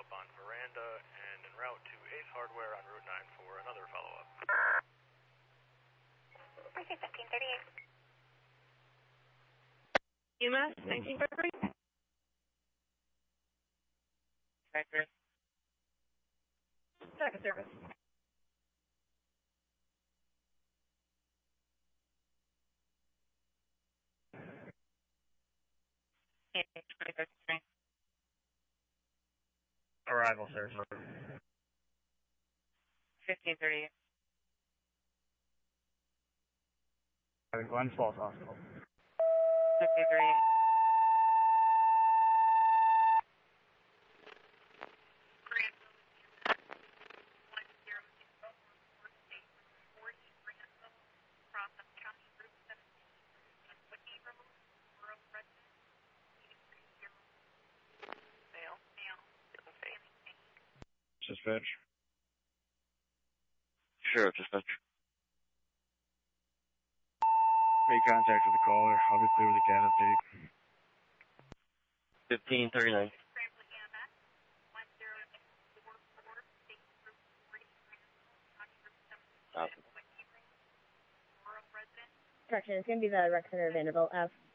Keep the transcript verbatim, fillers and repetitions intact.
follow-up on Veranda and en route to Ace Hardware on Route nine for another follow-up. Precinct fifteen thirty-eight. E M S, nineteen thirty-three. Second. Second service. Arrival, sir. fifteen thirty-eight. Glen Falls Hospital. fifteen thirty-eight. Dispatch. Sure, dispatch. Make contact with the caller. I'll be clear with the cat update. fifteen thirty-nine. Correction, it's going to be the rec center Vanderbilt F.